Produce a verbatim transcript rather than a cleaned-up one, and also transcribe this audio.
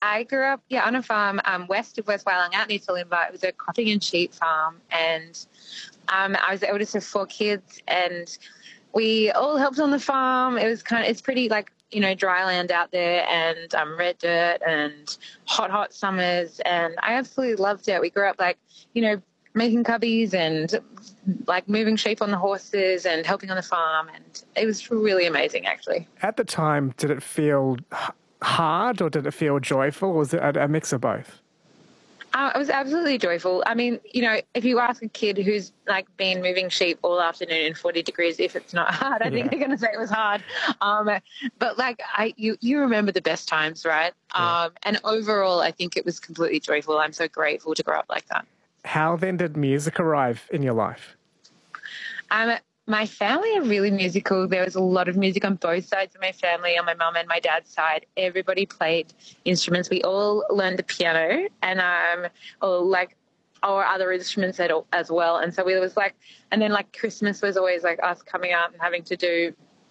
I grew up, yeah, on a farm um, west of West Wyalong, out near Toowoomba. It was a cropping and sheep farm, and um, I was the eldest of four kids, and we all helped on the farm. It was kind of, it's pretty like, you know, dry land out there, and um, red dirt and hot, hot summers, and I absolutely loved it. We grew up like, you know, making cubbies and like moving sheep on the horses and helping on the farm, and it was really amazing, actually. At the time, did it feel h- hard or did it feel joyful, or was it a, a mix of both? Uh, it was absolutely joyful. I mean, you know, if you ask a kid who's like been moving sheep all afternoon in forty degrees, if it's not hard, I think Yeah. they're going to say it was hard. Um, but like, I, you, you remember the best times, right? Yeah. Um, and overall, I think it was completely joyful. I'm so grateful to grow up like that. How then did music arrive in your life? Um, my family are really musical. There was a lot of music on both sides of my family, on my mum and my dad's side. Everybody played instruments. We all learned the piano and um, or like or other instruments at all, as well. And so we was like, and then like Christmas was always like us coming out and having to do